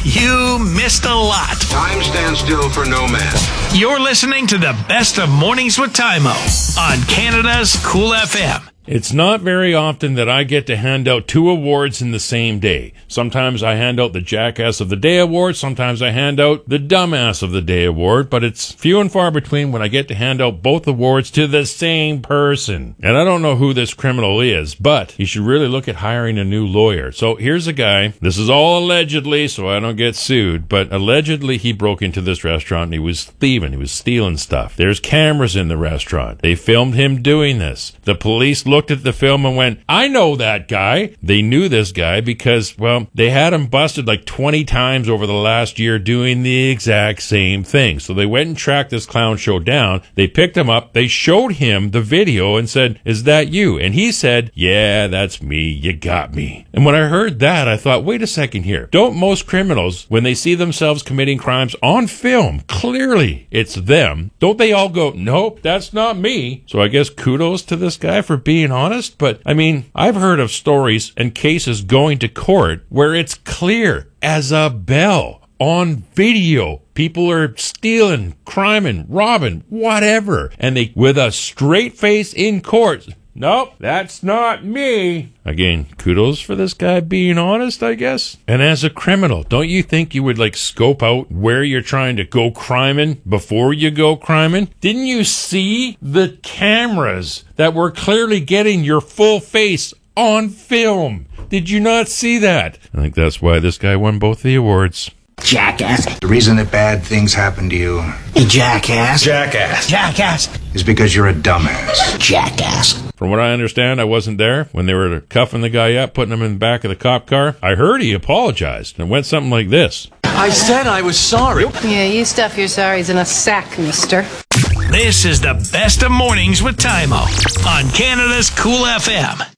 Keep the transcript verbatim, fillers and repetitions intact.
You missed a lot. Time stands still for no man. You're listening to the best of Mornings with Tymo on Canada's Cool F M. It's not very often that I get to hand out two awards in the same day. Sometimes I hand out the Jackass of the Day award, sometimes I hand out the Dumbass of the Day award, but it's few and far between when I get to hand out both awards to the same person. And I don't know who this criminal is, but you should really look at hiring a new lawyer. So here's a guy, this is all allegedly, so I don't get sued, but allegedly he broke into this restaurant and he was thieving, he was stealing stuff. There's cameras in the restaurant. They filmed him doing this. The police looked looked at the film and went, I know that guy. They knew this guy because, well, they had him busted like twenty times over the last year doing the exact same thing. So they went and tracked this clown show down. They picked him up. They showed him the video and said, is that you? And he said, yeah, that's me. You got me. And when I heard that, I thought, wait a second here. Don't most criminals, when they see themselves committing crimes on film, clearly it's them, don't they all go, nope, that's not me? So I guess kudos to this guy for being honest, but I mean, I've heard of stories and cases going to court where it's clear as a bell on video. People are stealing, criming, robbing, whatever, and they, with a straight face in court, nope, that's not me. Again, kudos for this guy being honest, I guess. And as a criminal, don't you think you would like scope out where you're trying to go criming before you go criming? Didn't you see the cameras that were clearly getting your full face on film? Did you not see that? I think that's why this guy won both the awards. Jackass. The reason that bad things happen to you You jackass. Jackass. Jackass. is because you're a dumbass. Jackass. From what I understand, I wasn't there when they were cuffing the guy up, putting him in the back of the cop car. I heard he apologized, and it went something like this. I said I was sorry. Yeah, you stuff your sorries in a sack, mister. This is the best of Mornings with Tymo on Canada's Cool F M.